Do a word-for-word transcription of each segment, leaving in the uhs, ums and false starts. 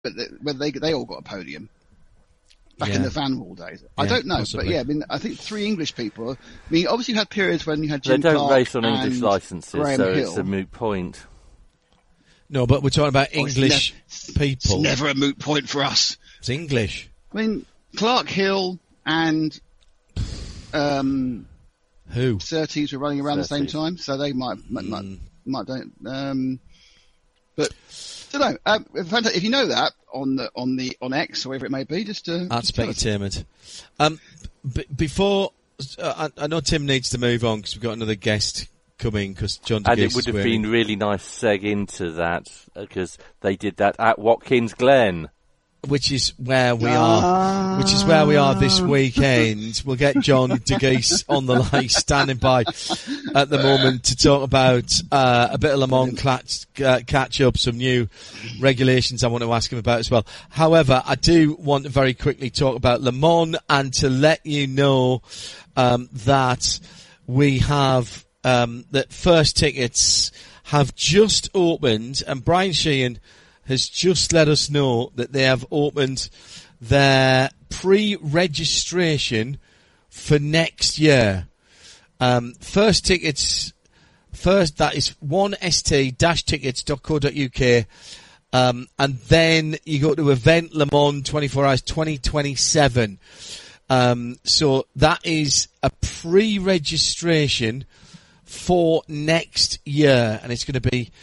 but they, but they they all got a podium back yeah. in the Van Wall days. I yeah, don't know, possibly. but yeah, I mean, I think three English people. I mean, obviously you had periods when you had Jim They don't Clark race on and English licenses, Graham so Hill. it's a moot point. No, but we're talking about Oh, it's English nev- people. It's never a moot point for us. It's English. I mean, Clark Hill and um, Who? Surtees were running around Surtees. the same time, so they might might might, Mm. might don't. Um, but I don't know. Um, if, if you know that on the on the on X or whatever it may be, just uh, That's just tell us. Entertainment. Um, b- before uh, I, I know Tim needs to move on because we've got another guest coming because John And DeGeese it would is have wearing- been really nice seg into that, because they did that at Watkins Glen. which is where we are, which is where we are this weekend. We'll get John DeGeese on the line, standing by at the moment to talk about uh, a bit of Le Mans catch, uh, catch up, some new regulations I want to ask him about as well. However, I do want to very quickly talk about Le Mans and to let you know um, that we have um, that first tickets have just opened, and Brian Sheehan has just let us know that they have opened their pre-registration for next year. Um, first tickets, first, that is one s t dash tickets dot co dot u k. Um, and then you go to Event Le Mans twenty-four hours twenty twenty-seven. Um, so that is a pre-registration for next year, and it's going to be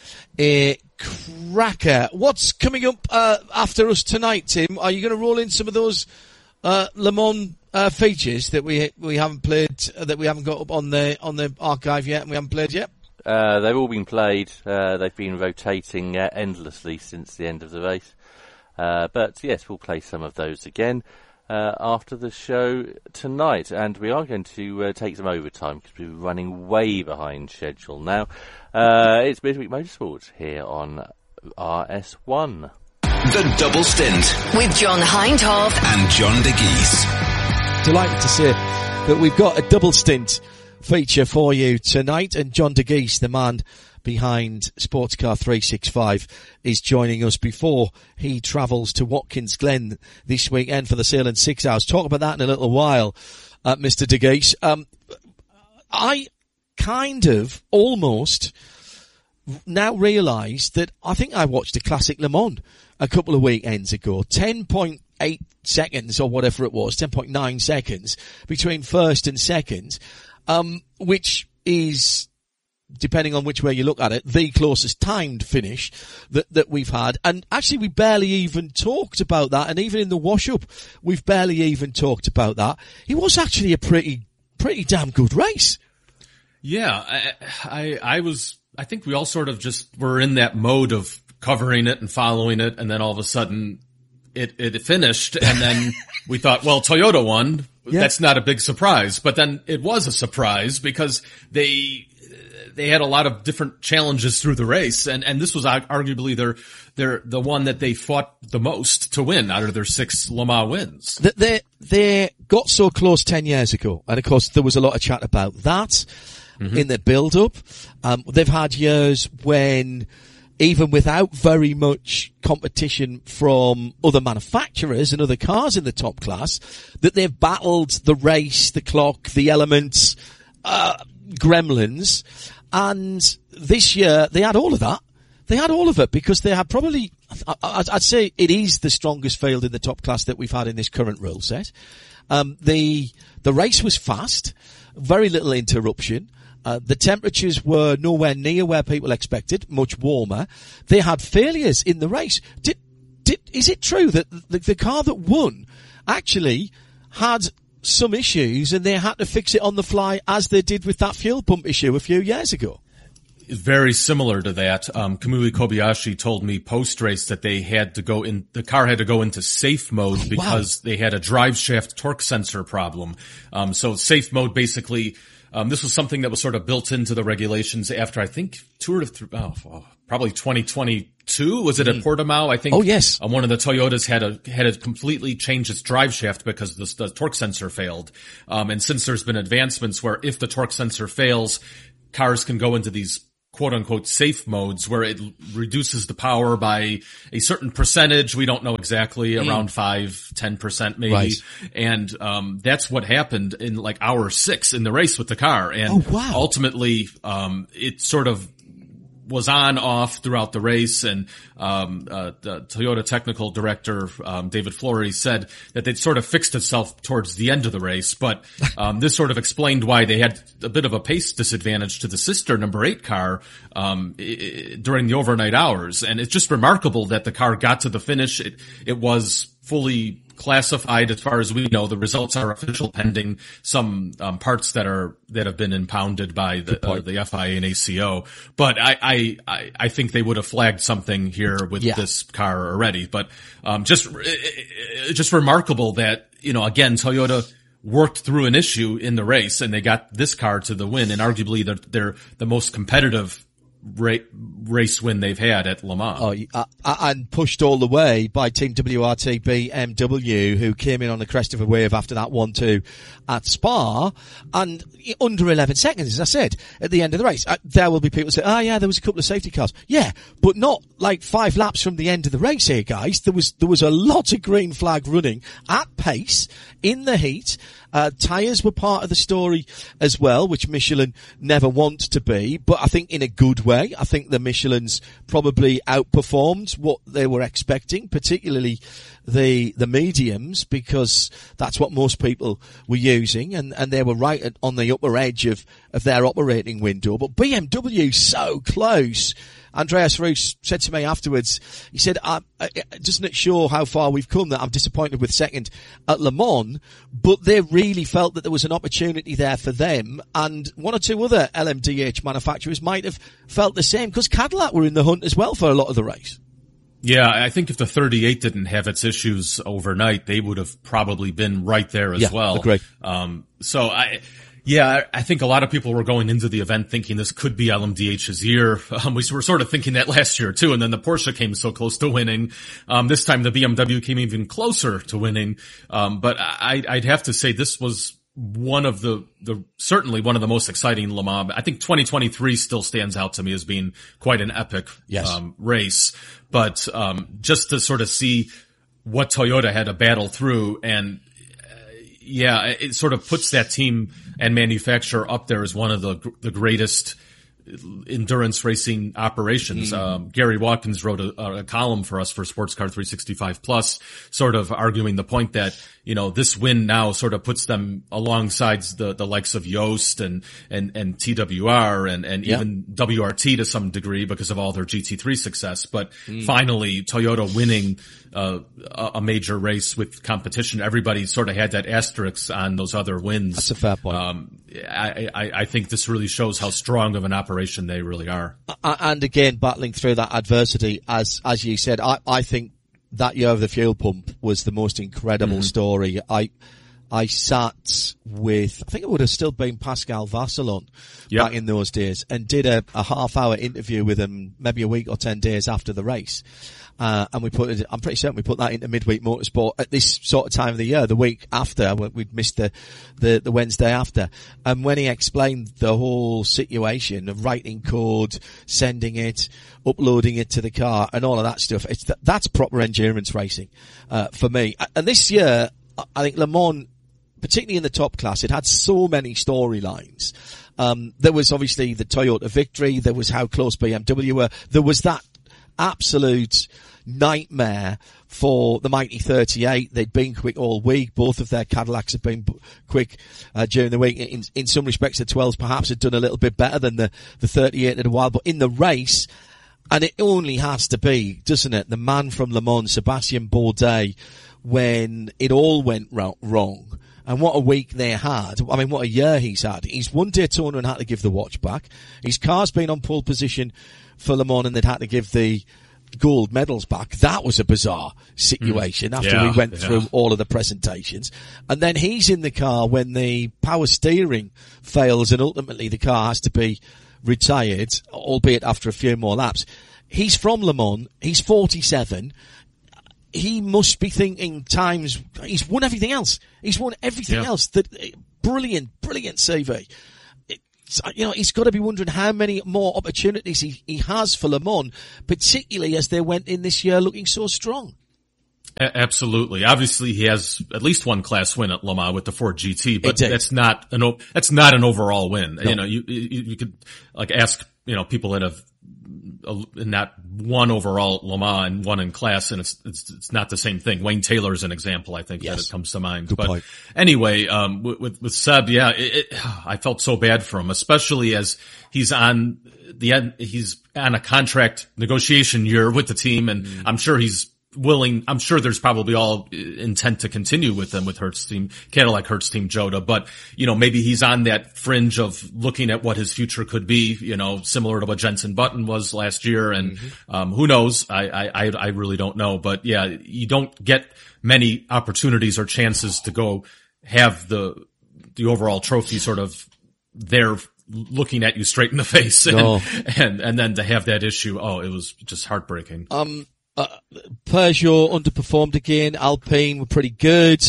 a cracker. What's coming up uh, after us tonight, Tim? Are you going to roll in some of those uh, Le Mans uh, features that we we haven't played, uh, that we haven't got up on the on the archive yet, and we haven't played yet? Uh, they've all been played. Uh, they've been rotating uh, endlessly since the end of the race. Uh, but yes, we'll play some of those again uh, after the show tonight. And we are going to uh, take some overtime because we're running way behind schedule now. Uh, it's Midweek Motorsport here on R S one. The Double Stint with John Hindhaugh and John DeGeese. Delighted to say that we've got a double stint feature for you tonight, and John DeGeese, the man behind Sportscar three sixty-five, is joining us before he travels to Watkins Glen this weekend for the Sale in Six Hours. Talk about that in a little while, uh, Mister DeGeese. Um, I kind of almost now realise that I think I watched a Classic Le Mans a couple of weekends ago. ten point eight seconds or whatever it was, ten point nine seconds between first and second, um, which is, depending on which way you look at it, the closest timed finish that, that we've had. And actually we barely even talked about that, and even in the wash-up we've barely even talked about that. It was actually a pretty, pretty damn good race. Yeah, I, I, I was, I think we all sort of just were in that mode of covering it and following it, and then all of a sudden it, it finished, and then we thought, well, Toyota won. Yeah. That's not a big surprise. But then it was a surprise because they, they had a lot of different challenges through the race, and, and this was arguably their, their, the one that they fought the most to win out of their six Le Mans wins. They, they got so close ten years ago, and of course there was a lot of chat about that. Mm-hmm. In the build-up. Um, they've had years when, even without very much competition from other manufacturers and other cars in the top class, that they've battled the race, the clock, the elements, uh, gremlins. And this year, they had all of that. They had all of it because they had probably, I'd say it is the strongest field in the top class that we've had in this current rule set. Um, the, the race was fast, very little interruption. Uh, the temperatures were nowhere near where people expected, much warmer. They had failures in the race. Did, did, is it true that the, the car that won actually had some issues and they had to fix it on the fly, as they did with that fuel pump issue a few years ago? Very similar to that. Um, Kamui Kobayashi told me post-race that they had to go in, the car had to go into safe mode oh, because wow. they had a drive shaft torque sensor problem. Um, so safe mode basically, Um, this was something that was sort of built into the regulations after, I think, two or three, oh, probably twenty twenty-two. Was it mm. at Portimao? I think. Oh, yes. Um, one of the Toyotas had a, had to completely change its drive shaft because the, the torque sensor failed. Um, and since there's been advancements where if the torque sensor fails, cars can go into these quote unquote safe modes where it reduces the power by a certain percentage. We don't know exactly, mm. around five, ten percent maybe. Right. And, um, that's what happened in like hour six in the race with the car. And oh, wow. ultimately, um, it sort of was on off throughout the race, and um uh the Toyota technical director um David Flory said that they'd sort of fixed itself towards the end of the race, but um this sort of explained why they had a bit of a pace disadvantage to the sister number eight car um I- during the overnight hours. And it's just remarkable that the car got to the finish. It it was fully classified as far as we know. The results are official pending some um, parts that are that have been impounded by the uh, the F I A and A C O. But I I I think they would have flagged something here with yeah. this car already. But um just just remarkable that, you know, again, Toyota worked through an issue in the race and they got this car to the win, and arguably they're, they're the most competitive Ra- race win they've had at Le Mans. Oh, uh, and pushed all the way by Team W R T B M W, who came in on the crest of a wave after that one two at Spa, and under eleven seconds, as I said, at the end of the race. Uh, there will be people say, oh yeah, there was a couple of safety cars. Yeah, but not like five laps from the end of the race here, guys. There was, there was a lot of green flag running at pace in the heat. Uh, tyres were part of the story as well, which Michelin never want to be, but I think in a good way. I think the Michelins probably outperformed what they were expecting, particularly the the mediums, because that's what most people were using, and, and they were right at, on the upper edge of, of their operating window. But B M W so close. Andreas Roos said to me afterwards, he said, I, I, doesn't it show how far we've come that I'm disappointed with second at Le Mans, but they really felt that there was an opportunity there for them, and one or two other L M D H manufacturers might have felt the same, because Cadillac were in the hunt as well for a lot of the race. Yeah, I think if the thirty-eight didn't have its issues overnight, they would have probably been right there as yeah, well. Agree. Um, so I, yeah, I think a lot of people were going into the event thinking this could be L M D H's year. Um, we were sort of thinking that last year too, and then the Porsche came so close to winning. Um, this time the B M W came even closer to winning. Um, but I, I'd have to say this was one of the, the, certainly one of the most exciting Le Mans. I think twenty twenty-three still stands out to me as being quite an epic, yes. um, race. But, um, just to sort of see what Toyota had to battle through, and, uh, yeah, it sort of puts that team and manufacturer up there as one of the, the greatest endurance racing operations. Mm. Um, Gary Watkins wrote a, a column for us for Sports Car three sixty-five Plus, sort of arguing the point that, you know, this win now sort of puts them alongside the, the likes of Yost and, and, and T W R and, and yeah. even W R T to some degree because of all their G T three success. But mm. finally, Toyota winning, uh, a major race with competition. Everybody sort of had that asterisk on those other wins. That's a fair point. Um, I, I, I think this really shows how strong of an operation they really are. And again, battling through that adversity, as, as you said, I, I think that year of the fuel pump was the most incredible mm-hmm. story. I, I sat with, I think it would have still been Pascal Vasselon yep. back in those days, and did a, a half hour interview with him maybe a week or ten days after the race. Uh, and we put it, I'm pretty certain we put that into Midweek Motorsport at this sort of time of the year, the week after, we'd missed the, the, the Wednesday after. And when he explained the whole situation of writing code, sending it, uploading it to the car and all of that stuff, it's, th- that's proper endurance racing, uh, for me. And this year, I think Le Mans, particularly in the top class, it had so many storylines. Um, there was obviously the Toyota victory, there was how close B M W were, there was that absolute nightmare for the mighty thirty-eight. They'd been quick all week. Both of their Cadillacs have been quick uh, during the week. In, in some respects, the twelves perhaps had done a little bit better than the, the thirty-eight in a while. But in the race, and it only has to be, doesn't it, the man from Le Mans, Sébastien Bourdais, when it all went wrong. And what a week they had. I mean, what a year he's had. He's won Daytona and had to give the watch back. His car's been on pole position for Le Mans and they'd had to give the gold medals back. That was a bizarre situation mm. after yeah, we went yeah. through all of the presentations. And then he's in the car when the power steering fails and ultimately the car has to be retired, albeit after a few more laps. He's from Le Mans. He's forty-seven. He must be thinking times, he's won everything else. He's won everything yeah. else. That brilliant, brilliant C V. you know, he's got to be wondering how many more opportunities he, he has for Le Mans, particularly as they went in this year looking so strong. A- absolutely. Obviously, he has at least one class win at Le Mans with the Ford G T, but Indeed. that's not an o- that's not an overall win. No. You know, you, you you could like ask you know people that have uh, not one overall at Le Mans and one in class, and it's it's it's not the same thing. Wayne Taylor is an example, I think, Yes. that it comes to mind. Good but point. anyway, um, with, with with Seb, yeah, it, it, I felt so bad for him, especially as he's on the end. He's on a contract negotiation year with the team, and mm. I'm sure he's willing, I'm sure there's probably all intent to continue with them with Hertz team, Cadillac Hertz team Jota, but, you know, maybe he's on that fringe of looking at what his future could be, you know, similar to what Jenson Button was last year. And, mm-hmm. um, who knows? I, I, I really don't know, but yeah, you don't get many opportunities or chances to go have the, the overall trophy sort of there looking at you straight in the face. And, no. and, and then to have that issue, oh, it was just heartbreaking. Um, Uh, Peugeot underperformed again. Alpine were pretty good.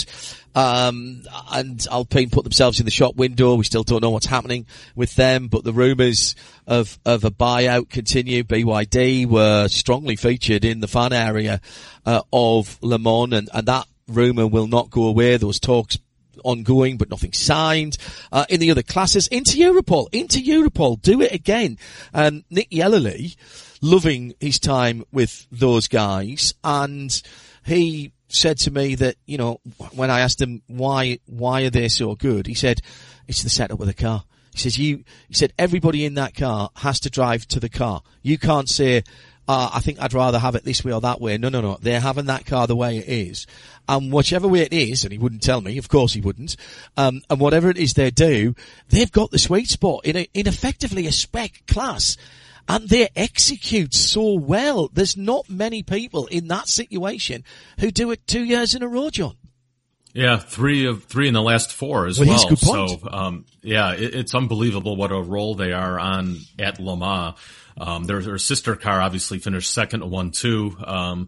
Um, and Alpine put themselves in the shop window. We still don't know what's happening with them, but the rumours of, of a buyout continue. B Y D were strongly featured in the fan area, uh, of Le Mans, and, and that rumour will not go away. Those talks ongoing, but nothing signed. Uh, in the other classes, into Europol, into Europol, do it again. Um, Nick Yellerly, loving his time with those guys, and he said to me that, you know, when I asked him why, why are they so good, he said, it's the setup of the car. He says, you, he said, everybody in that car has to drive to the car. You can't say, uh, I think I'd rather have it this way or that way. No, no, no. They're having that car the way it is. And whichever way it is, and he wouldn't tell me, of course he wouldn't, um, and whatever it is they do, they've got the sweet spot in a, in effectively a spec class. And they execute so well. There's not many people in that situation who do it two years in a row, John. Yeah, three of three in the last four as well. well. Good point. So, um, yeah, it, it's unbelievable what a role they are on at Le Mans. Um, their, their sister car obviously finished second, one two. Um,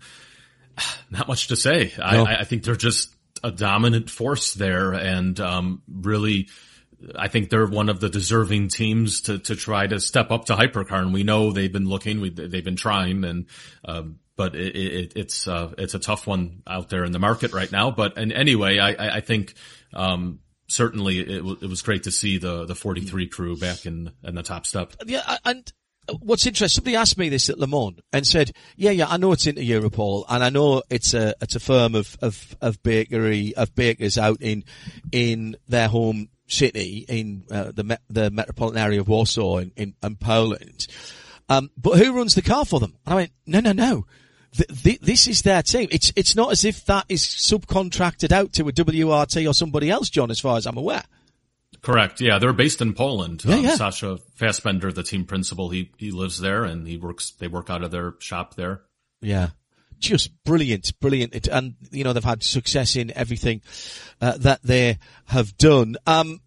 not much to say. No. I, I think they're just a dominant force there, and um, really. I think they're one of the deserving teams to, to try to step up to hypercar, and we know they've been looking, we, they've been trying, and, um, but it, it, it's, uh, it's a tough one out there in the market right now. But, and anyway, I, I think, um, certainly it, w- it was great to see the, the forty-three crew back in, in the top step. Yeah, and what's interesting, somebody asked me this at Le Mans and said, yeah, yeah, I know it's into Europol, and I know it's a, it's a firm of, of, of bakery, of bakers out in, in their home city in uh, the me- the metropolitan area of Warsaw in, in, in Poland. Um, but who runs the car for them? And I went, no, no, no. Th- th- this is their team. It's it's not as if that is subcontracted out to a W R T or somebody else, John, as far as I'm aware. Correct. Yeah, they're based in Poland. Yeah, um, yeah. Sasha Fassbender, the team principal, he he lives there, and he works. They work out of their shop there. Yeah. Just brilliant, brilliant. It, and, you know, they've had success in everything, uh, that they have done. Um,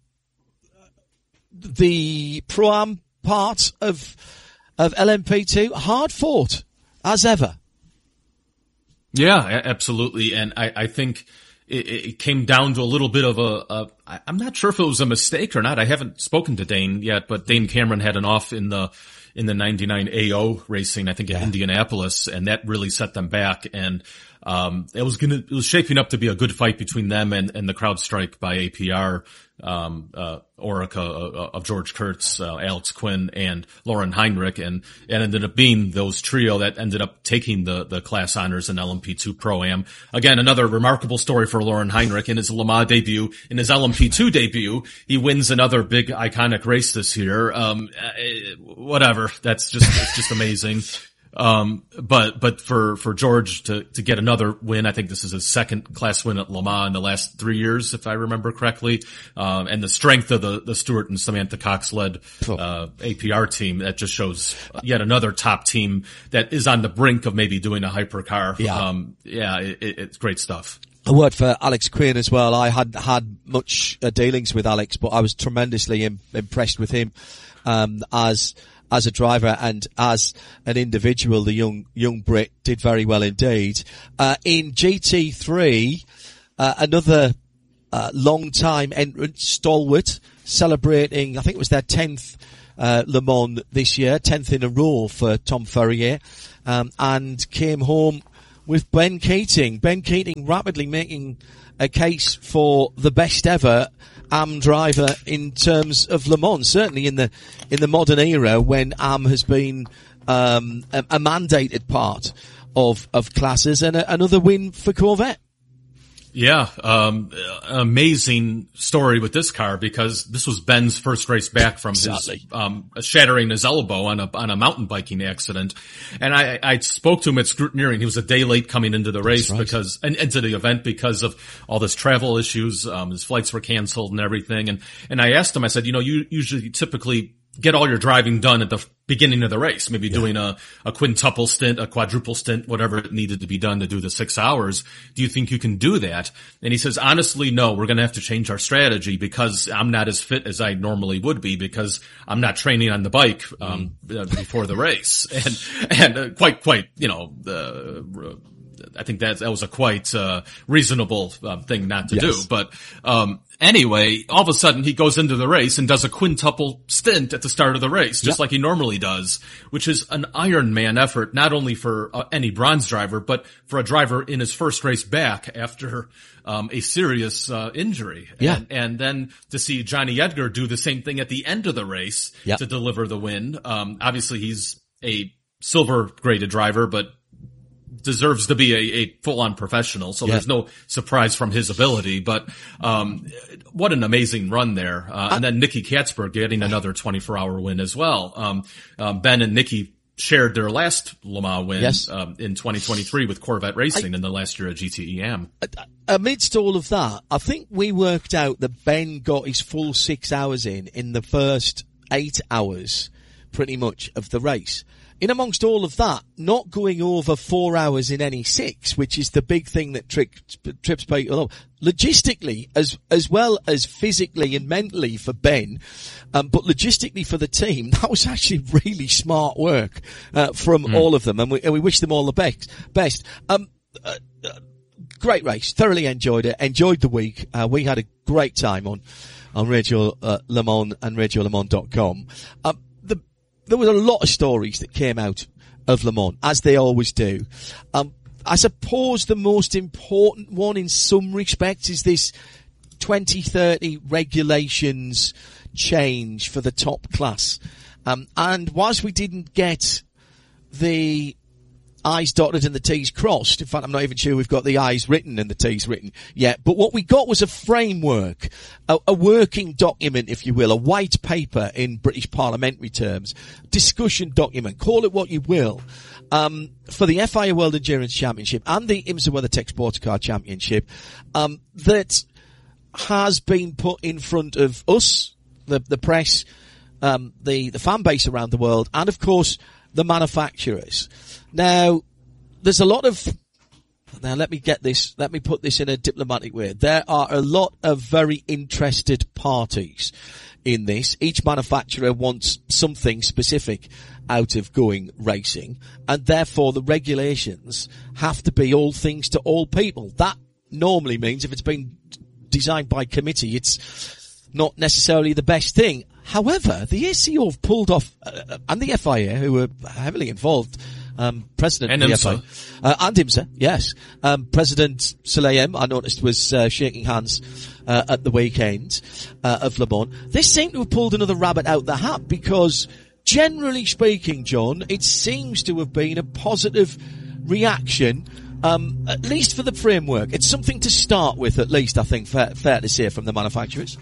the Pro-Am part of, of L M P two, hard fought, as ever. Yeah, a- absolutely. And I, I think it, it came down to a little bit of a, a, I'm not sure if it was a mistake or not. I haven't spoken to Dane yet, but Dane Cameron had an off in the, in the ninety-nine A O racing, I think at Yeah. Indianapolis, and that really set them back. And, um, it was gonna, it was shaping up to be a good fight between them and, and the CrowdStrike by A P R, um, uh, Orica uh, of George Kurtz, uh, Alex Quinn, and Lauren Heinrich, and it ended up being those trio that ended up taking the, the class honors in L M P two Pro-Am. Again, another remarkable story for Lauren Heinrich in his Le Mans debut. In his L M P two debut, he wins another big iconic race this year. Um, uh, whatever. That's just, it's just amazing. Um, but, but for, for George to, to get another win, I think this is his second class win at Le Mans in the last three years, if I remember correctly. Um, and the strength of the, the Stewart and Samantha Cox led, uh, A P R team, that just shows yet another top team that is on the brink of maybe doing a hypercar. Yeah. Um, yeah, it, it, it's great stuff. A word for Alex Quinn as well. I hadn't had much uh, dealings with Alex, but I was tremendously im- impressed with him, um, as, as a driver and as an individual. The young, young Brit did very well indeed. Uh, in G T three, uh, another, uh, long time entrant, stalwart, celebrating, I think it was their tenth uh, Le Mans this year, tenth in a row for Tom Ferrier, um, and came home with Ben Keating. Ben Keating rapidly making a case for the best ever A M driver in terms of Le Mans, certainly in the in the modern era when A M has been um, a, a mandated part of of classes, and a, another win for Corvette. Yeah, um, amazing story with this car, because this was Ben's first race back from Exactly. his um, shattering his elbow on a on a mountain biking accident. And I, I spoke to him at Scrutineering. He was a day late coming into the race right. because and into the event because of all this travel issues. Um, his flights were canceled and everything. And and I asked him, I said, you know, you usually typically get all your driving done at the beginning of the race, maybe yeah. doing a, a quintuple stint, a quadruple stint, whatever it needed to be done to do the six hours. Do you think you can do that? And he says, honestly, no, we're going to have to change our strategy because I'm not as fit as I normally would be because I'm not training on the bike, um, mm. uh, before the race. And, and uh, quite, quite, you know, uh, I think that, that was a quite, uh, reasonable uh, thing not to yes. do. But, um, anyway, all of a sudden he goes into the race and does a quintuple stint at the start of the race, just yep. like he normally does, which is an Ironman effort, not only for uh, any bronze driver, but for a driver in his first race back after, um, a serious, uh, injury. Yeah. And, and then to see Johnny Edgar do the same thing at the end of the race yep. to deliver the win. Um, obviously he's a silver graded driver, but deserves to be a, a full-on professional, so yeah. there's no surprise from his ability. But um what an amazing run there. Uh, and then Nicky Katzberg getting another twenty-four hour win as well. Um, um Ben and Nicky shared their last Le Mans win yes. um, in twenty twenty-three with Corvette Racing I, in the last year of G T E A M. Amidst all of that, I think we worked out that Ben got his full six hours in in the first eight hours, pretty much, of the race. In amongst all of that, not going over four hours in any six, which is the big thing that trips, trips people up. Logistically, as, as well as physically and mentally for Ben, um, but logistically for the team, that was actually really smart work, uh, from mm. all of them. And we, and we wish them all the best, best. Um, uh, uh, great race. Thoroughly enjoyed it. Enjoyed the week. Uh, we had a great time on, on Radio, uh, Le Mans and Radio Le Mans dot com. Um, the, There were a lot of stories that came out of Le Mans, as they always do. Um, I suppose the most important one in some respects is this twenty thirty regulations change for the top class. Um, and whilst we didn't get the I's dotted and the T's crossed, in fact I'm not even sure we've got the I's written and the T's written yet, but what we got was a framework, a, a working document, if you will, a white paper in British parliamentary terms, discussion document, call it what you will, um, for the F I A World Endurance Championship and the IMSA WeatherTech Sports Car Championship, um, that has been put in front of us, the, the press, um, the, the fan base around the world, and of course the manufacturers. Now, there's a lot of, now let me get this, let me put this in a diplomatic way. There are a lot of very interested parties in this. Each manufacturer wants something specific out of going racing, and therefore the regulations have to be all things to all people. That normally means if it's been designed by committee, it's not necessarily the best thing. However, the A C O have pulled off, uh, and the F I A, who were heavily involved, um, President and of the IMSA. F I A, uh, and IMSA, yes. Um, President Sulayem, I noticed, was, uh, shaking hands, uh, at the weekend, uh, of Le Mans. They seem to have pulled another rabbit out the hat because, generally speaking, John, it seems to have been a positive reaction, um, at least for the framework. It's something to start with, at least, I think, fair, fair to say, from the manufacturers.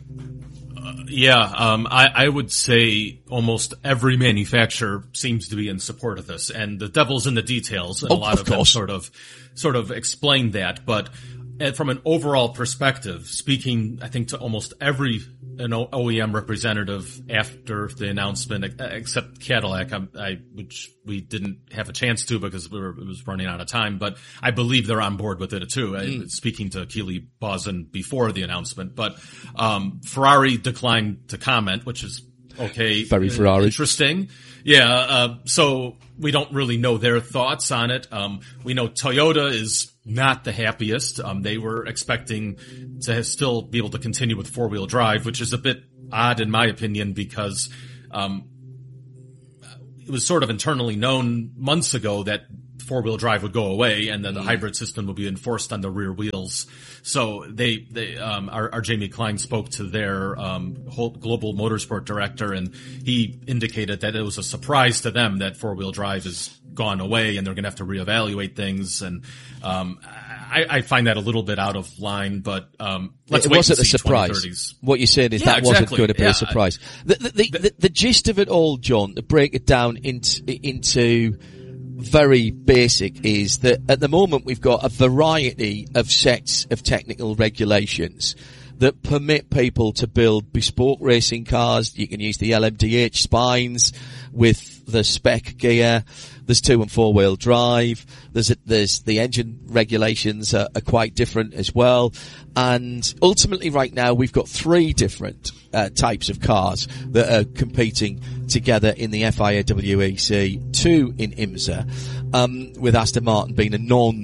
Yeah, um, I, I would say almost every manufacturer seems to be in support of this, and the devil's in the details, and oh, a lot of, of course. them sort of, sort of explain that. But from an overall perspective, speaking, I think to almost every an O E M representative after the announcement, except Cadillac, I, I, which we didn't have a chance to because we were, it was running out of time, but I believe they're on board with it too. Mm. I, speaking to Keely Bozen before the announcement, but, um, Ferrari declined to comment, which is okay. Very Ferrari. Interesting. Yeah. Uh, so we don't really know their thoughts on it. Um, we know Toyota is not the happiest. Um, they were expecting to still be able to continue with four-wheel drive, which is a bit odd in my opinion because, um, it was sort of internally known months ago that four-wheel drive would go away and then the mm. hybrid system would be enforced on the rear wheels. So they, they, um, our, our Jamie Klein spoke to their, um, whole global motorsport director and he indicated that it was a surprise to them that four-wheel drive is gone away and they're going to have to reevaluate things. And, um, I, I find that a little bit out of line, but, um, let's it wait wasn't and see a surprise. What you said is yeah, that exactly. wasn't going to be yeah. a surprise. The, the, the, the, the gist of it all, John, to break it down into, into, very basic is that at the moment we've got a variety of sets of technical regulations that permit people to build bespoke racing cars. You can use the L M D H spines with the spec gear. There's two and four wheel drive. There's a, there's the engine regulations are, are quite different as well. And ultimately right now we've got three different uh, types of cars that are competing together in the F I A W E C, two in IMSA, um, with Aston Martin being a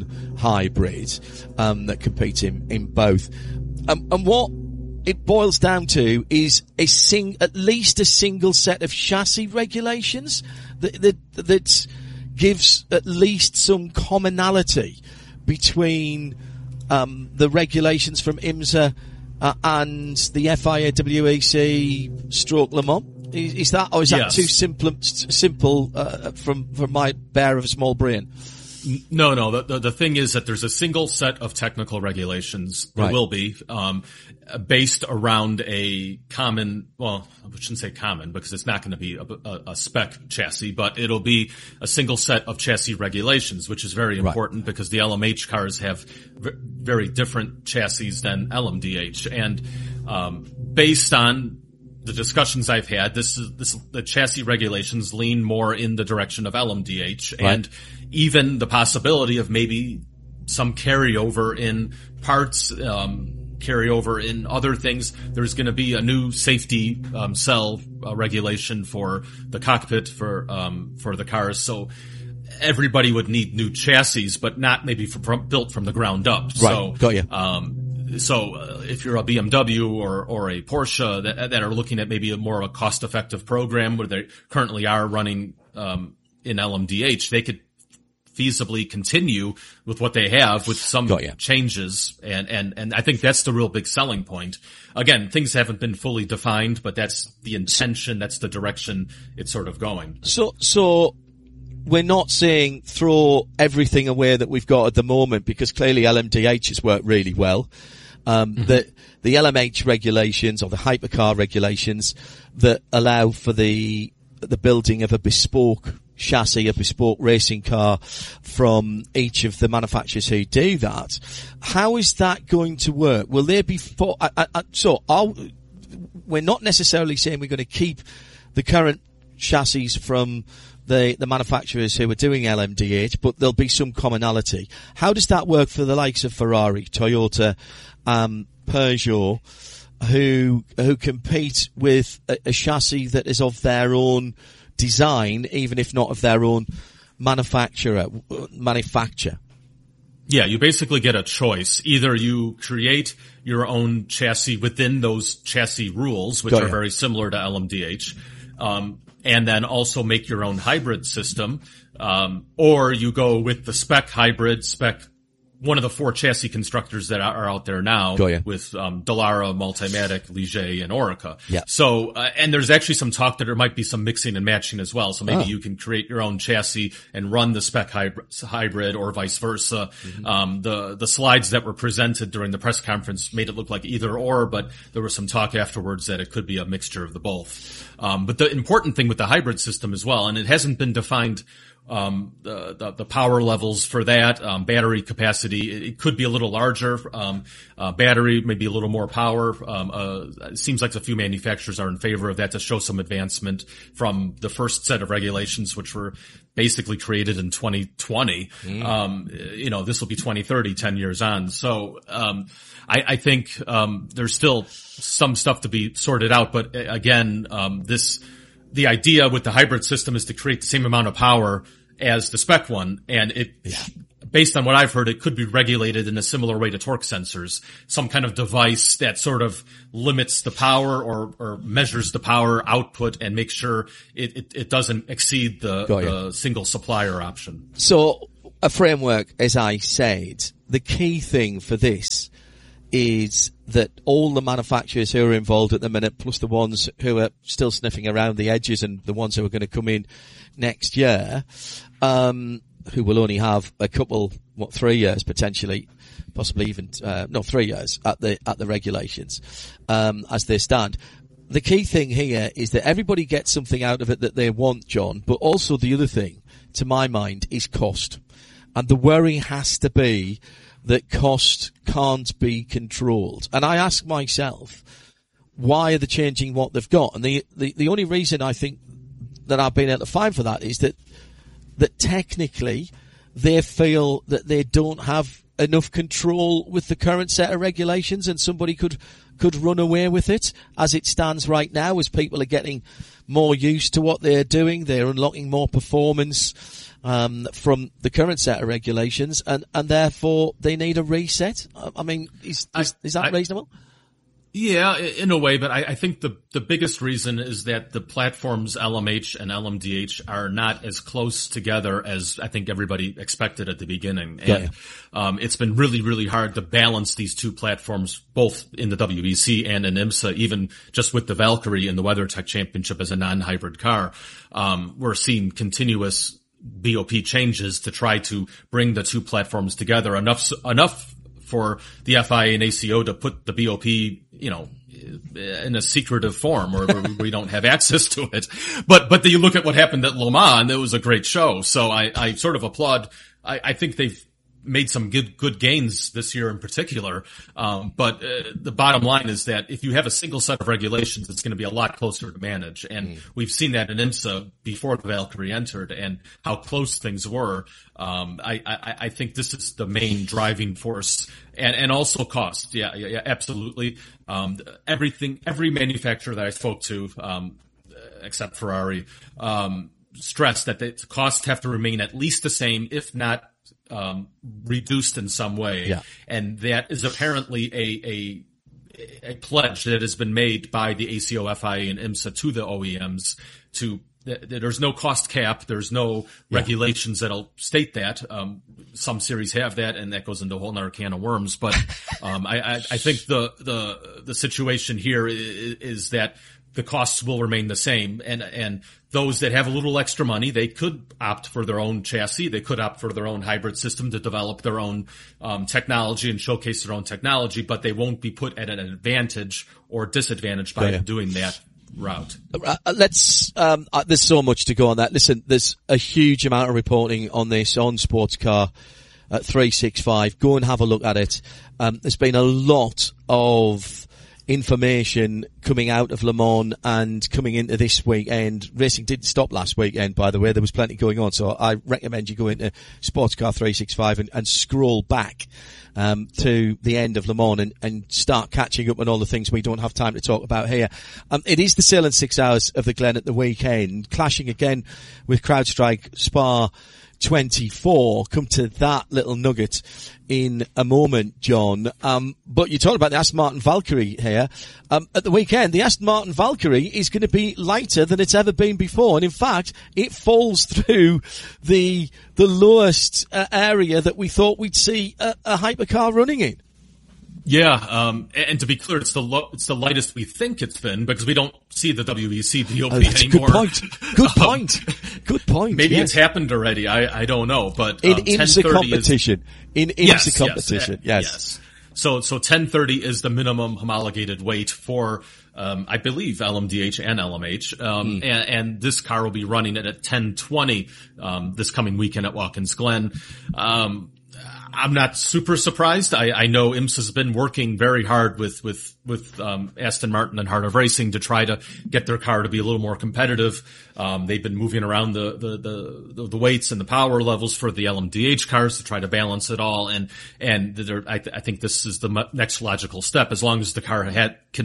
non-hybrid, um, that competes in, in both. Um, and what it boils down to is a sing, at least a single set of chassis regulations that, that, that gives at least some commonality between, um, the regulations from IMSA, uh, and the F I A W E C stroke Le Mans. Is, is that, or is that yes. too simple, simple, uh, from, from my bear of a small brain? No, no. The, the the thing is that there's a single set of technical regulations. There right. will be, um, based around a common. Well, I shouldn't say common because it's not going to be a, a, a spec chassis, but it'll be a single set of chassis regulations, which is very important right. because the L M H cars have v- very different chassis than L M D H, and um, based on the discussions I've had, this is this the chassis regulations lean more in the direction of L M D H, right. and even the possibility of maybe some carryover in parts, um, carryover in other things. There's going to be a new safety um, cell uh, regulation for the cockpit for um, for the cars, so everybody would need new chassis, but not maybe from, from, built from the ground up. Right. So, got you. Um, So uh, if you're a B M W or or a Porsche that that are looking at maybe a more of a cost-effective program where they currently are running um in L M D H, they could feasibly continue with what they have with some changes, and and and I think that's the real big selling point. Again, things haven't been fully defined, but that's the intention, that's the direction it's sort of going. So so we're not saying throw everything away that we've got at the moment, because clearly L M D H has worked really well. Um, mm-hmm. the, the L M H regulations or the hypercar regulations that allow for the, the building of a bespoke chassis, a bespoke racing car from each of the manufacturers who do that. How is that going to work? Will there be for, I, I, I, so are, we're not necessarily saying we're going to keep the current chassis from the, the manufacturers who are doing L M D H, but there'll be some commonality. How does that work for the likes of Ferrari, Toyota, um, Peugeot, who, who compete with a, a chassis that is of their own design, even if not of their own manufacturer, manufacture? Yeah, you basically get a choice. Either you create your own chassis within those chassis rules, which Got are you. very similar to L M D H, um, and then also make your own hybrid system, um, or you go with the spec hybrid, spec one of the four chassis constructors that are out there now with um, Dallara, Multimatic, Ligier, and Orica. Yeah. So, uh, and there's actually some talk that there might be some mixing and matching as well. So maybe oh. you can create your own chassis and run the spec hybrid, hybrid or vice versa. Mm-hmm. Um, the the slides that were presented during the press conference made it look like either or, but there was some talk afterwards that it could be a mixture of the both. Um, but the important thing with the hybrid system as well, and it hasn't been defined, um, the, the, the power levels for that, um, battery capacity, it, it could be a little larger, um, uh, battery, maybe a little more power. Um, uh, it seems like a few manufacturers are in favor of that to show some advancement from the first set of regulations, which were basically created in twenty twenty. Mm. Um, you know, this will be twenty thirty, ten years on. So, um, I, I think, um, there's still some stuff to be sorted out, but again, um, this, the idea with the hybrid system is to create the same amount of power as the spec one, and it, yeah. based on what I've heard, it could be regulated in a similar way to torque sensors, some kind of device that sort of limits the power or, or measures the power output and makes sure it, it, it doesn't exceed the, the single supplier option. So a framework, as I said, the key thing for this is that all the manufacturers who are involved at the minute, plus the ones who are still sniffing around the edges and the ones who are going to come in next year, um, who will only have a couple, what, three years potentially, possibly even, uh, no, three years at the, at the regulations, um, as they stand. The key thing here is that everybody gets something out of it that they want, John, but also the other thing, to my mind, is cost. And the worry has to be that cost can't be controlled. And I ask myself, why are they changing what they've got? And the, the, the only reason I think that I've been able to find for that is that, that technically they feel that they don't have enough control with the current set of regulations and somebody could, could run away with it as it stands right now as people are getting more used to what they're doing. They're unlocking more performance um, from the current set of regulations, and, and therefore they need a reset. I mean, is, is, is that I, reasonable? Yeah, in a way, but I, I think the, the biggest reason is that the platforms L M H and L M D H are not as close together as I think everybody expected at the beginning. And, yeah. um, it's been really, really hard to balance these two platforms, both in the W E C and in IMSA, even just with the Valkyrie in the WeatherTech Championship as a non-hybrid car. Um, we're seeing continuous B O P changes to try to bring the two platforms together enough, enough for the F I A and A C O to put the B O P, you know, in a secretive form or where we don't have access to it. But, but then you look at what happened at Le Mans, it was a great show. So I, I sort of applaud. I, I think they've made some good, good gains this year in particular. Um, but uh, the bottom line is that if you have a single set of regulations, it's going to be a lot closer to manage. And mm. we've seen that in IMSA before the Valkyrie entered and how close things were. Um, I, I, I think this is the main driving force, and, and also cost. Yeah, yeah, yeah, absolutely. Um, everything, every manufacturer that I spoke to, um, except Ferrari, um, stressed that the costs have to remain at least the same, if not um, reduced in some way. Yeah. And that is apparently a, a, a pledge that has been made by the A C O, F I A, and IMSA to the O E Ms to, there's no cost cap. There's no yeah. regulations that'll state that. Um, some series have that, and that goes into a whole nother can of worms. But, um, I, I, I think the, the, the situation here is, is that the costs will remain the same, and, and those that have a little extra money, they could opt for their own chassis. They could opt for their own hybrid system to develop their own, um, technology and showcase their own technology, but they won't be put at an advantage or disadvantage by yeah. doing that route. Uh, let's, um, uh, there's so much to go on that. Listen, there's a huge amount of reporting on this on Sportscar at three sixty-five. Go and have a look at it. Um, there's been a lot of information coming out of Le Mans and coming into this weekend. Racing didn't stop last weekend, by the way. There was plenty going on. So I recommend you go into Sportscar three sixty-five and, and scroll back um, to the end of Le Mans and, and start catching up on all the things we don't have time to talk about here. Um, it is the Sailing Six Hours of the Glen at the weekend, clashing again with CrowdStrike Spa twenty-four. Come to that little nugget in a moment, John. Um, but you talked about the Aston Martin Valkyrie here. Um, at the weekend, the Aston Martin Valkyrie is going to be lighter than it's ever been before. And in fact, it falls through the, the lowest uh, area that we thought we'd see a, a hypercar running in. Yeah, um, and to be clear, it's the lo- it's the lightest we think it's been because we don't see the W E C B O P oh, that's anymore. Good point. Good point. um, good point. Maybe yes. it's happened already. I, I don't know, but um, in IMSA competition, is, in IMSA yes, competition, yes, yes. yes. So so ten thirty is the minimum homologated weight for um, I believe L M D H and L M H, um, mm. and, and this car will be running it at ten twenty um, this coming weekend at Watkins Glen. Um, I'm not super surprised. I, I know IMSA's been working very hard with, with, with, um, Aston Martin and Heart of Racing to try to get their car to be a little more competitive. Um, they've been moving around the, the, the, the weights and the power levels for the L M D H cars to try to balance it all. And, and I, th- I think this is the next logical step. As long as the car had, can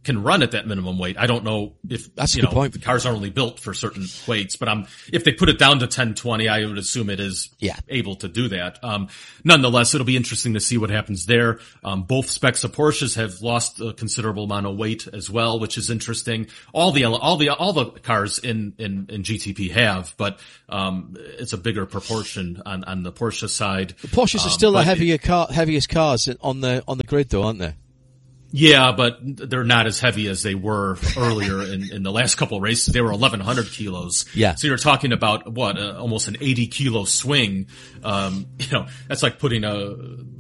can run at that minimum weight. I don't know if, That's a you good know, point. the cars are only built for certain weights, but um, if they put it down to ten twenty, I would assume it is Yeah. able to do that. Um, nonetheless, it'll be interesting to see what happens there. Um, both specs of Porsches have lost a considerable amount of weight as well, which is interesting. All the, all the, all the cars in, in, in G T P have, but, um, it's a bigger proportion on, on the Porsche side. The Porsches um, are still the but heavier car, heaviest cars on the on the grid, though, aren't they? Yeah, but they're not as heavy as they were earlier in, in the last couple of races. They were eleven hundred kilos. Yeah. So you're talking about what, uh, almost an eighty kilo swing. Um, you know, that's like putting a,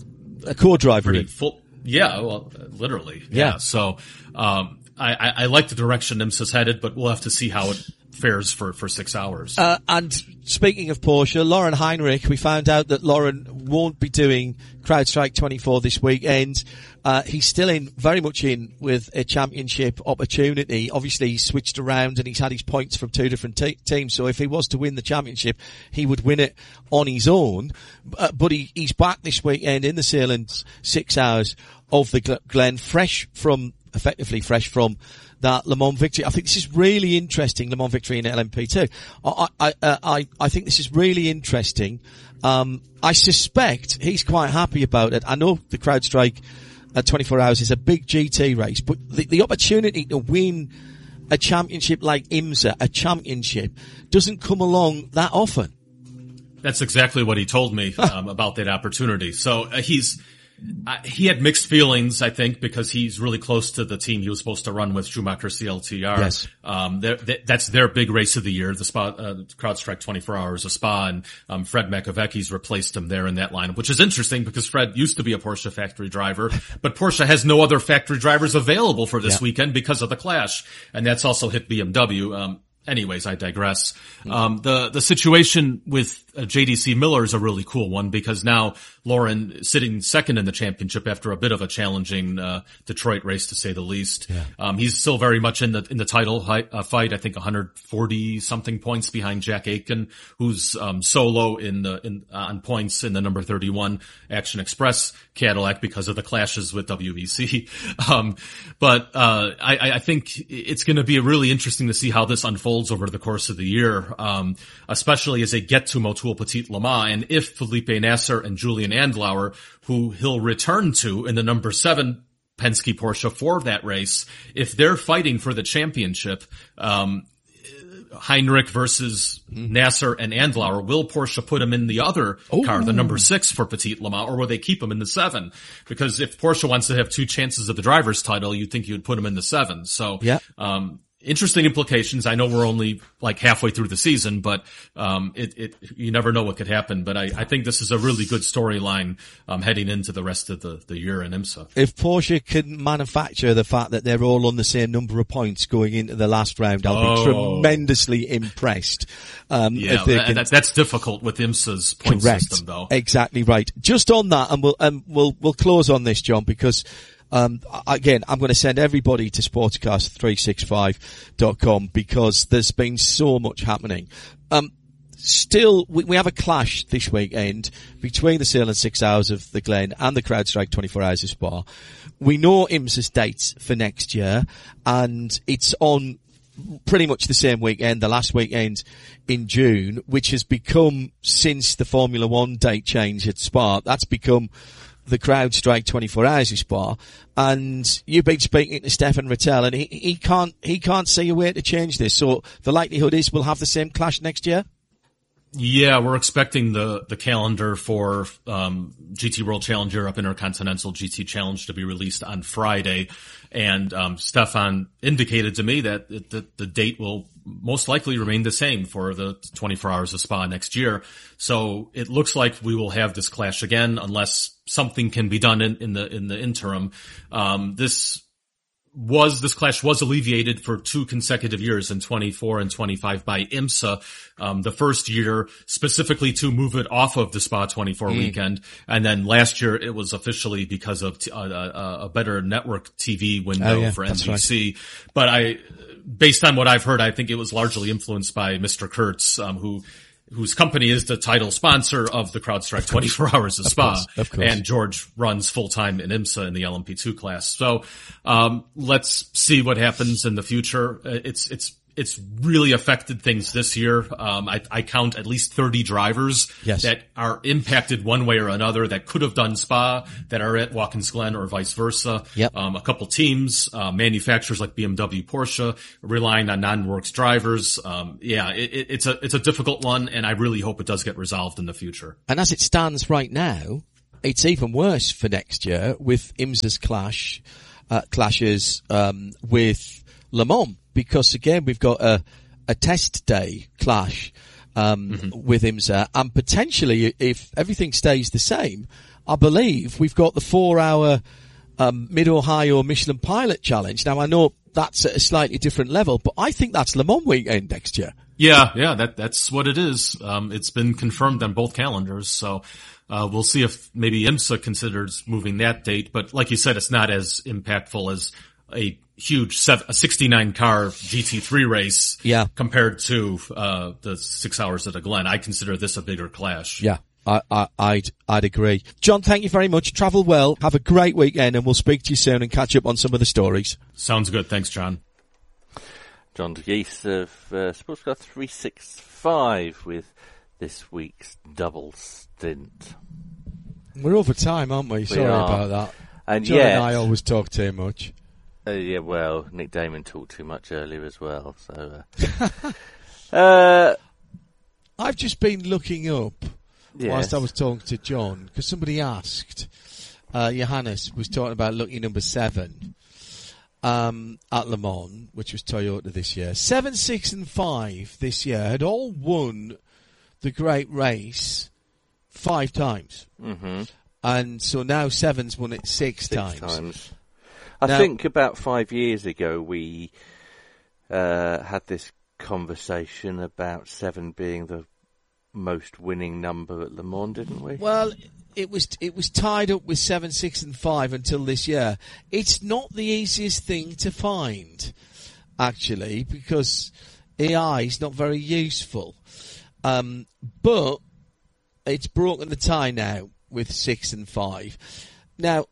A core driver pretty in. full, yeah, well, literally. Yeah. Yeah. So, um, I, I, I like the direction IMSA's headed, but we'll have to see how it fares for, for six hours. Uh, and speaking of Porsche, Lauren Heinrich, we found out that Lauren won't be doing CrowdStrike twenty-four this weekend. Uh, he's still in, very much in with a championship opportunity. Obviously, he's switched around and he's had his points from two different te- teams. So if he was to win the championship, he would win it on his own. Uh, but he, he's back this weekend in the Sealand six hours of the Glen, fresh from, effectively fresh from that Le Mans victory. I think this is really interesting, Le Mans victory in L M P two. I, I, uh, I, I think this is really interesting. Um, I suspect he's quite happy about it. I know the CrowdStrike at twenty-four hours is a big G T race, but the, the opportunity to win a championship like IMSA, a championship, doesn't come along that often. That's exactly what he told me um, about that opportunity. So uh, he's uh, he had mixed feelings, I think, because he's really close to the team he was supposed to run with, Schumacher C L T R. Yes. Um, they, that's their big race of the year, the Spa, uh, CrowdStrike twenty-four hours of Spa, and um, Fred Makovecki's replaced him there in that lineup, which is interesting because Fred used to be a Porsche factory driver, but Porsche has no other factory drivers available for this Yeah. weekend because of the clash, and that's also hit B M W. Um, Anyways, I digress. Um, the, the situation with uh, J D C Miller is a really cool one because now Lauren sitting second in the championship after a bit of a challenging, uh, Detroit race to say the least. Yeah. Um, he's still very much in the, in the title hi- uh, fight. I think one hundred forty something points behind Jack Aitken, who's, um, solo in the, in, uh, on points in the number thirty-one Action Express Cadillac because of the clashes with W B C. Um, but, uh, I, I think it's going to be really interesting to see how this unfolds over the course of the year, um, especially as they get to Motul Petit Le Mans, and if Felipe Nasser and Julian Andlauer, who he'll return to in the number seven Penske Porsche for that race, if they're fighting for the championship, um, Heinrich versus Nasser and Andlauer, will Porsche put him in the other Ooh. car, the number six for Petit Le Mans, or will they keep him in the seven? Because if Porsche wants to have two chances of the driver's title, you'd think you'd put him in the seven. So, Yeah. um, interesting implications. I know we're only like halfway through the season, but um it, it you never know what could happen. But I, I think this is a really good storyline um heading into the rest of the, the year in IMSA. If Porsche can manufacture the fact that they're all on the same number of points going into the last round, I'll Oh. be tremendously impressed. Um, Yeah, if they that, can- that's that's difficult with IMSA's point Correct. system, though. Exactly right. Just on that, and we'll um, we'll we'll close on this, John, because um, again, I'm going to send everybody to sportscast three sixty-five dot com because there's been so much happening. Um, still, we, we have a clash this weekend between the Sealand six hours of the Glen and the CrowdStrike twenty-four hours of Spa. We know IMSA's dates for next year, and it's on pretty much the same weekend, the last weekend in June, which has become, since the Formula One date change at Spa, that's become the CrowdStrike twenty-four hours of Spa. And you've been speaking to Stefan Rattel, and he, he can't, he can't see a way to change this. So the likelihood is we'll have the same clash next year? Yeah, we're expecting the, the calendar for, um, G T World Challenge Europe Intercontinental G T Challenge to be released on Friday. And, um, Stefan indicated to me that the, the date will most likely remain the same for the twenty-four hours of Spa next year. So it looks like we will have this clash again unless something can be done in, in the, in the interim. Um, this, was, this clash was alleviated for two consecutive years in twenty-four and twenty-five by IMSA. Um, the first year specifically to move it off of the Spa twenty-four mm. weekend. And then last year it was officially because of t- uh, uh, a better network T V window oh, yeah, for N B C. Right. But I, based on what I've heard, I think it was largely influenced by Mister Kurtz, um, who whose company is the title sponsor of the CrowdStrike twenty-four Hours of Spa. Of course, of course. And George runs full-time in IMSA in the L M P two class. So, um, let's see what happens in the future. It's, it's, It's really affected things this year. Um, I, I count at least thirty drivers yes. that are impacted one way or another that could have done Spa that are at Watkins Glen or vice versa. Yep. Um, a couple teams, uh, manufacturers like B M W, Porsche, relying on non-works drivers. Um, yeah, it, it, it's a it's a difficult one, and I really hope it does get resolved in the future. And as it stands right now, it's even worse for next year with IMSA's clash uh, clashes um, with Le Mans. Because again, we've got a, a test day clash, um, mm-hmm. with IMSA, and potentially, if everything stays the same, I believe we've got the four hour, um, Mid-Ohio Michelin Pilot Challenge. Now I know that's at a slightly different level, but I think that's Le Mans weekend next year. Yeah, yeah, that, that's what it is. Um, it's been confirmed on both calendars, so, uh, we'll see if maybe IMSA considers moving that date, but like you said, it's not as impactful as a huge seven, a sixty-nine car G T three race, yeah, compared to uh the six hours at a Glen. I consider this a bigger clash. Yeah, I, I, I'd I'd agree. John, thank you very much. Travel well. Have a great weekend, and we'll speak to you soon and catch up on some of the stories. Sounds good. Thanks, John. John DeGeese of uh, Sportscar three sixty-five with this week's double stint. We're over time, aren't we? we Sorry are. about that. And John yes, and I always talk too much. Uh, yeah, well, Nick Damon talked too much earlier as well. So, uh, uh, I've just been looking up yes. whilst I was talking to John because somebody asked. Uh, Johannes was talking about lucky number seven um, at Le Mans, which was Toyota this year. Seven, six, and five this year had all won the great race five times, mm-hmm. and so now seven's won it six, six times. times. I now, think about five years ago we uh, had this conversation about seven being the most winning number at Le Mans, didn't we? Well, it was it was tied up with seven, six, and five until this year. It's not the easiest thing to find, actually, because A I is not very useful. Um, but it's broken the tie now with six and five. Now,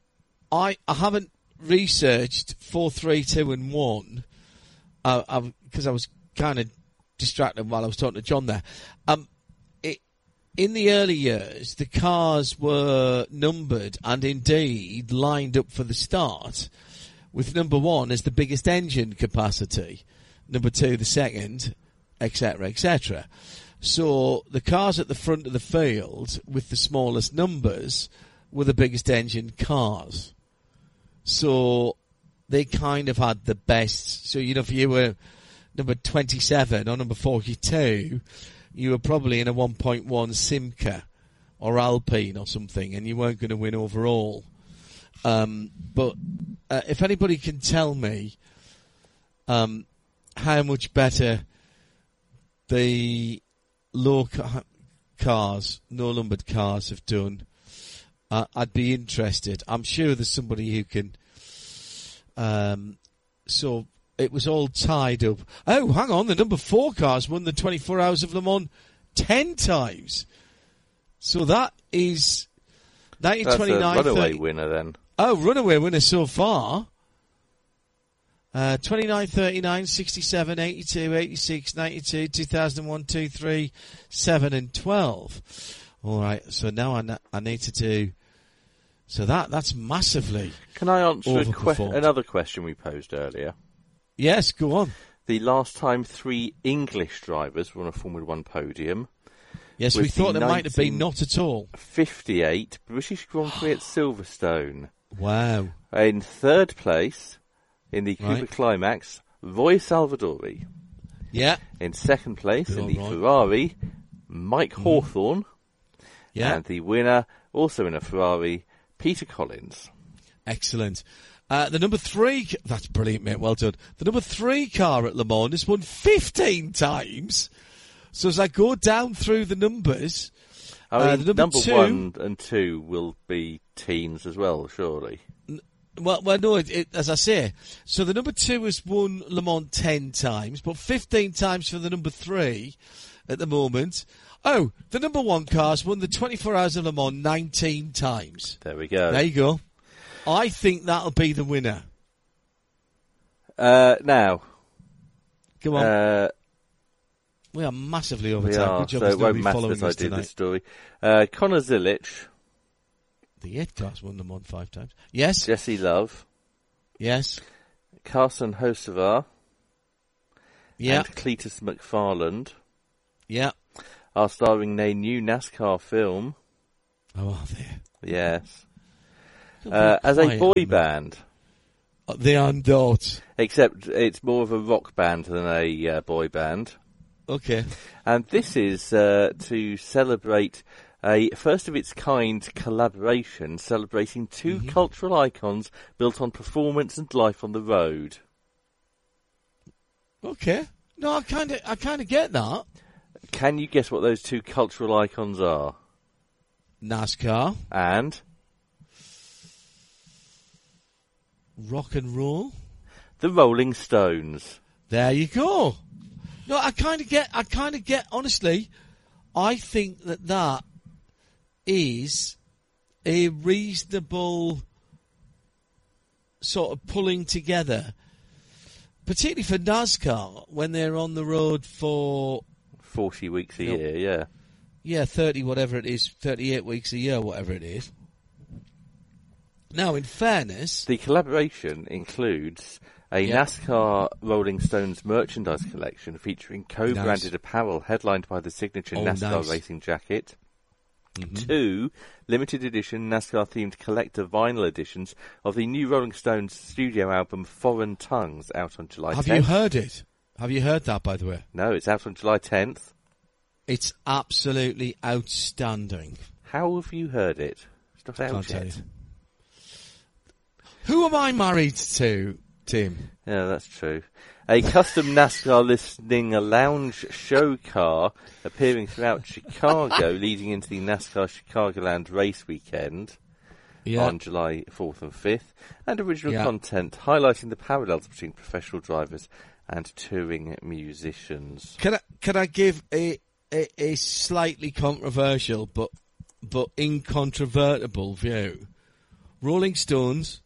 I I haven't researched four, three, two, and one because uh, I was kind of distracted while I was talking to John there. Um, it, in the early years, the cars were numbered and indeed lined up for the start, with number one as the biggest engine capacity, number two the second, et cetera, et cetera. So the cars at the front of the field with the smallest numbers were the biggest engine cars. So they kind of had the best. So, you know, if you were number twenty-seven or number forty-two, you were probably in a one point one Simca or Alpine or something, and you weren't going to win overall. Um, but uh, if anybody can tell me um, how much better the low ca- cars, no-numbered cars have done, Uh, I'd be interested. I'm sure there's somebody who can. Um, so it was all tied up. Oh, hang on. The number four cars won the twenty-four Hours of Le Mans ten times. So that is nineteen twenty-nine. That's a runaway thirty winner then. Oh, runaway winner so far. Uh, twenty-nine, thirty-nine, sixty-seven, eighty-two, eighty-six, ninety-two, two thousand one, two, three, seven, and twelve. All right, so now I, n- I need to do. So that that's massively. Can I answer a que- another question we posed earlier? Yes, go on. The last time three English drivers were on a Formula One podium. Yes, we thought there might have been not at all. fifty-eight British Grand Prix at Silverstone. Wow. In third place, in the Cooper Right. Climax, Roy Salvadori. Yeah. In second place, Good in on the Roy. Ferrari, Mike Mm. Hawthorne. Yeah. And the winner, also in a Ferrari, Peter Collins. Excellent. Uh, the number three, that's brilliant, mate. Well done. The number three car at Le Mans has won fifteen times. So as I go down through the numbers, I mean, uh, the number, number two, one and two will be teams as well, surely. Well, well, no, it, it, as I say, so the number two has won Le Mans ten times, but fifteen times for the number three, at the moment. Oh, the number one car's won the twenty-four Hours of Le Mans nineteen times. There we go. There you go. I think that'll be the winner. Uh, now. Go on. Uh, we are massively over we time. are, Good job so as it won't nobody matter following as I this do tonight. this story. Uh, Conor Zilic. The eight car's won Le Mans five times. Yes. Jesse Love. Yes. Carson Hocevar. Yeah. And Cletus McFarland Yeah. are starring in a new NASCAR film. Oh, are they? Yes. Very Uh, as a quiet boy on me. band. Uh, They are not. Except it's more of a rock band than a uh, boy band. Okay. And this is uh, to celebrate a first-of-its-kind collaboration celebrating two Mm-hmm. cultural icons built on performance and life on the road. Okay. No, I kind of, I kind of get that. Can you guess what those two cultural icons are? NASCAR, And rock and roll. the Rolling Stones. There you go. No, I kind of get, I kind of get, honestly, I think that that is a reasonable sort of pulling together, particularly for NASCAR when they're on the road for, Forty weeks a Nope. year, yeah. yeah, thirty, whatever it is, thirty-eight weeks a year, whatever it is. Now, in fairness, The collaboration includes a Yeah. NASCAR Rolling Stones merchandise collection featuring co-branded Nice. apparel headlined by the signature Oh, NASCAR nice. racing jacket. Mhm. Two limited edition NASCAR-themed collector vinyl editions of the new Rolling Stones studio album Foreign Tongues, out on July have tenth. you heard it? Have you heard that, by the way? No, it's out on July tenth. It's absolutely outstanding. How have you heard it? It's not out Can't tell yet. you. Who am I married to, Tim? Yeah, that's true. A custom NASCAR listening lounge show car appearing throughout Chicago, leading into the NASCAR Chicagoland race weekend Yeah. on July fourth and fifth, and original Yeah. content highlighting the parallels between professional drivers and touring musicians. Can I can I give a a, a slightly controversial but but incontrovertible view? Rolling Stones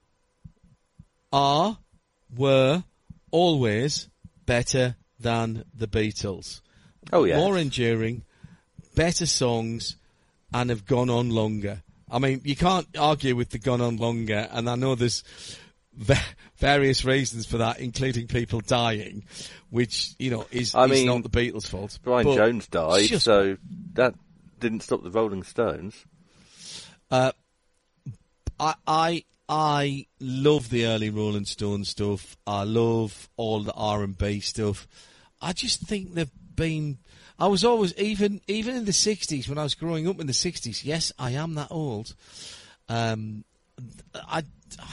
are, were, always better than the Beatles. Oh, yes. More enduring, better songs, and have gone on longer. I mean, you can't argue with the gone on longer, and I know there's va- various reasons for that, including people dying, which, you know, is, I is mean, not the Beatles' fault. Brian But Jones died, just- so that didn't stop the Rolling Stones. Uh, I, I, I love the early Rolling Stone stuff. I love all the R and B stuff. I just think they've been. I was always even even in the sixties when I was growing up in the sixties. Yes, I am that old. Um, I.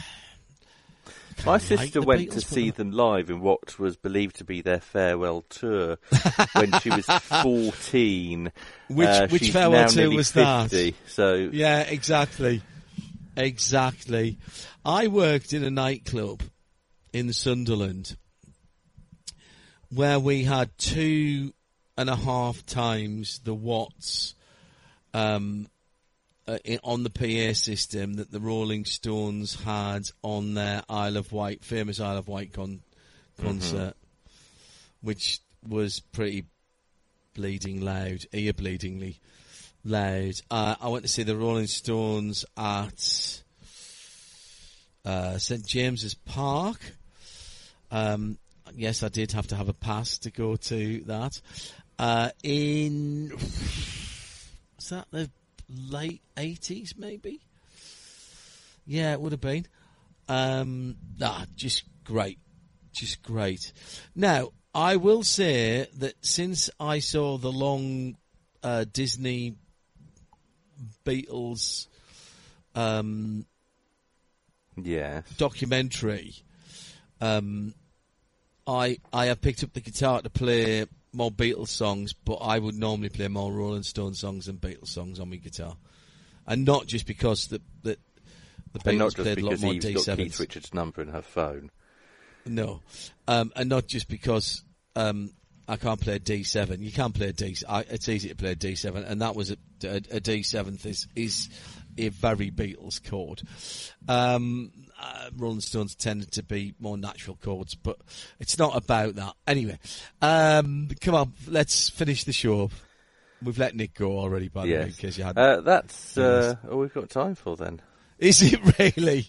My like sister the went Beatles, to but see I- them live in what was believed to be their farewell tour when she was fourteen. Which- Uh, which she's farewell now tour nearly was that? fifty, so Yeah, exactly. Exactly. I worked in a nightclub in Sunderland where we had two and a half times the watts um, uh, in, on the P A system that the Rolling Stones had on their Isle of Wight, famous Isle of Wight con- concert, which was pretty bleeding loud, ear bleedingly loud. Uh, I went to see the Rolling Stones at uh, Saint James's Park. Um, yes, I did have to have a pass to go to that. Uh, in was that the late eighties, maybe? Yeah, it would have been. Um, ah, just great, just great. Now, I will say that since I saw the long uh, Disney Beatles um, yes. documentary, um, I I have picked up the guitar to play more Beatles songs, but I would normally play more Rolling Stone songs than Beatles songs on my guitar, and not just because the the, the And Beatles not just played a lot because more Eve's D got sevens. Keith Richards' number in her phone. No, um, and not just because um, I can't play a D seven. You can play a D. I, it's easy to play a D seven, and that was a, a, a D seventh is is a very Beatles chord. Um, uh, Rolling Stones tended to be more natural chords, but it's not about that. Anyway, um, come on, let's finish the show. We've let Nick go already, by the yes. way, in case you had. Uh, that's uh, all we've got time for then. Is it really?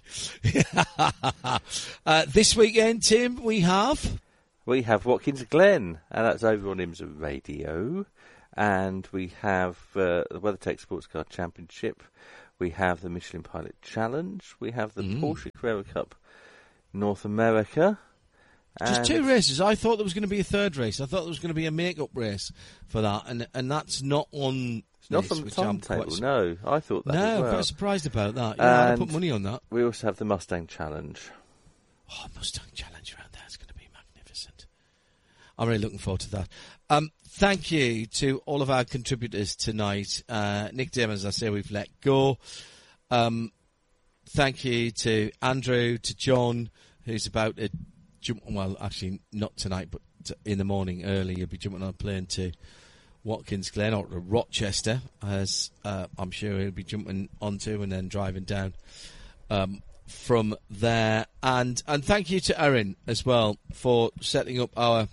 uh, this weekend, Tim, we have. We have Watkins Glen, and that's over on I M S A Radio. And we have uh, the WeatherTech Sports Car Championship. We have the Michelin Pilot Challenge. We have the mm. Porsche Carrera Cup North America. Just two races. I thought there was going to be a third race. I thought there was going to be a make-up race for that, and and that's not on. It's not this, on the timetable. Su- no, I thought that. No, as well. I'm quite surprised about that. Yeah, and I put money on that. We also have the Mustang Challenge. Oh, Mustang Challenge around there is going to be magnificent. I'm really looking forward to that. Um, thank you to all of our contributors tonight. Uh, Nick Dim, as I say, we've let go. Um, thank you to Andrew, to John, who's about to jump. Well, actually, not tonight, but in the morning early, he'll be jumping on a plane to Watkins Glen or to Rochester, as uh, I'm sure he'll be jumping onto and then driving down um, from there. And and thank you to Erin as well for setting up our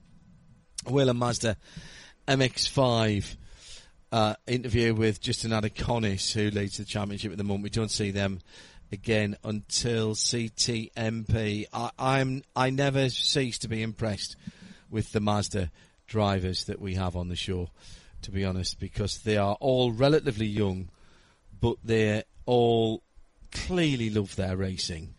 Whelen Mazda M X five uh, interview with Justin Adeconis, who leads the championship at the moment. We don't see them again until C T M P. I, I'm I never cease to be impressed with the Mazda drivers that we have on the show, to be honest, because they are all relatively young, but they all clearly love their racing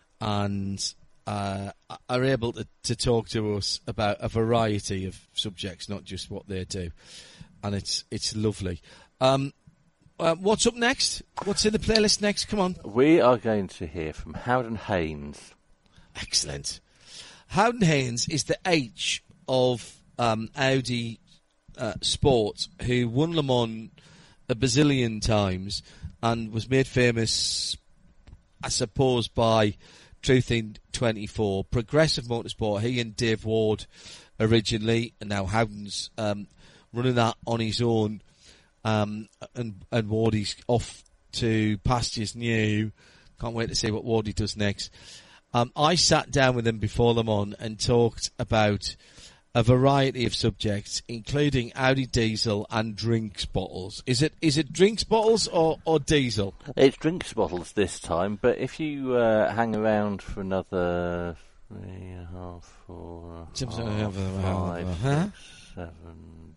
and uh, are able to, to talk to us about a variety of subjects, not just what they do, and it's it's lovely. Um, uh, what's up next? What's in the playlist next? Come on. We are going to hear from Howden Haynes. Excellent. Howden Haynes is the H of um, Audi uh, Sport, who won Le Mans a bazillion times and was made famous, I suppose, by Truth twenty-four, Progressive Motorsport. He and Dave Ward originally, and now Howden's um, running that on his own, um, and, and Wardy's off to pastures new. Can't wait to see what Wardy does next. Um, I sat down with him before Le Mans and talked about a variety of subjects, including Audi diesel and drinks bottles. Is it is it drinks bottles or, or diesel? It's drinks bottles this time, but if you uh, hang around for another three and a half, four, half, five, huh? six, seven.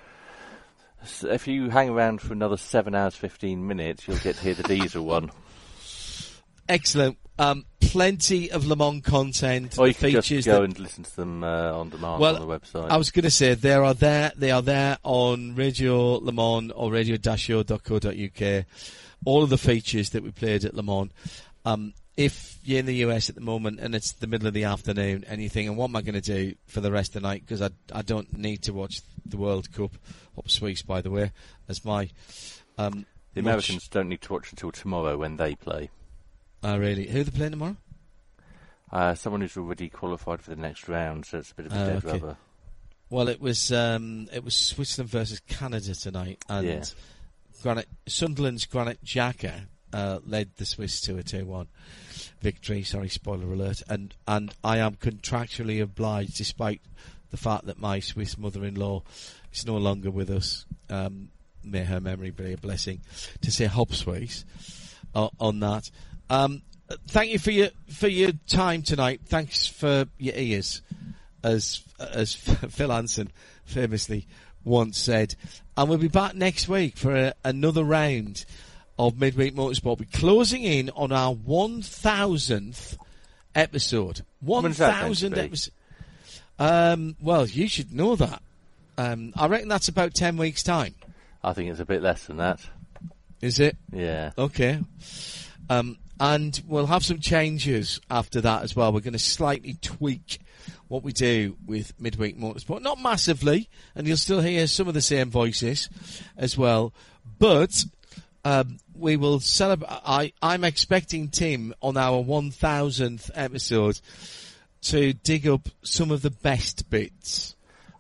So if you hang around for another seven hours, fifteen minutes, you'll get to hear the diesel one. Excellent. Um, plenty of Le Mans content. Or you can features just go that, and listen to them uh, on demand well, on the website. I was going to say they are there. They are there on Radio Le Mans or radio dash show dot co dot uk. All of the features that we played at Le Mans. Um, if you're in the U S at the moment and it's the middle of the afternoon, and you think, and what am I going to do for the rest of the night? Because I I don't need to watch the World Cup. Up Swiss, by the way, as my um, the Americans much, don't need to watch until tomorrow when they play. Oh, really? Who are they playing tomorrow? Uh, someone who's already qualified for the next round, so it's a bit of a uh, dead okay. rubber. Well, it was um, it was Switzerland versus Canada tonight, and yeah. Granite Sunderland's Granit Xhaka uh, led the Swiss to a two one victory. Sorry, spoiler alert. And and I am contractually obliged, despite the fact that my Swiss mother-in-law is no longer with us. Um, may her memory be a blessing. To say Hop Swiss uh, on that. Um, thank you for your for your time tonight. Thanks for your ears, as as Phil Anson famously once said. And we'll be back next week for a, another round of Midweek Motorsport. We're closing in on our one thousandth episode. One thousand episode. Um, well, you should know that. Um, I reckon that's about ten weeks' time. I think it's a bit less than that. Is it? Yeah. Okay. Um, and we'll have some changes after that as well. We're going to slightly tweak what we do with Midweek Motorsport. Not massively, and you'll still hear some of the same voices as well. But um, we will celebrate. I, I'm expecting Tim on our one thousandth episode to dig up some of the best bits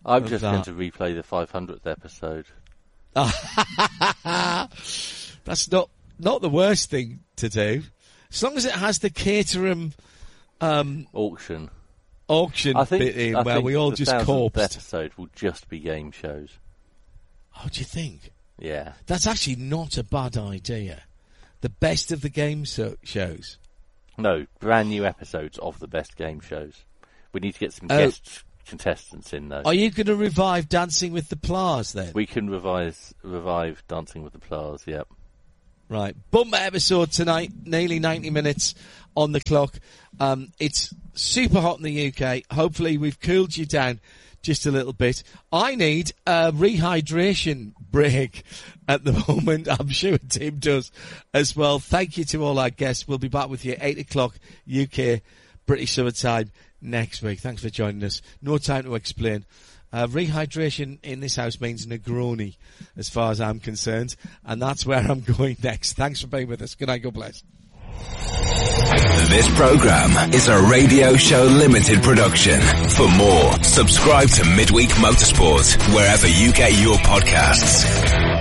I'm just that. going to replay the five hundredth episode. That's not not the worst thing to do, as long as it has the Caterham um, auction auction I think, bit in I where think we all the just thousandth corpsed. Episode will just be game shows. Oh, do you think? Yeah, that's actually not a bad idea. The best of the game so- shows. No, brand new episodes of the best game shows. We need to get some oh. guest contestants in though. Are you going to revive Dancing with the Plas then? We can revise, revive Dancing with the Plas, yep. Right. Bumper episode tonight, nearly ninety minutes on the clock. Um, it's super hot in the U K. Hopefully we've cooled you down just a little bit. I need a rehydration break at the moment. I'm sure Tim does as well. Thank you to all our guests. We'll be back with you at eight o'clock U K British Summer Time next week. Thanks for joining us. No time to explain. Uh, rehydration in this house means Negroni, as far as I'm concerned, and that's where I'm going next. Thanks for being with us. Good night, God bless. This program is a Radio Show Limited production. For more, subscribe to Midweek Motorsport wherever you get your podcasts.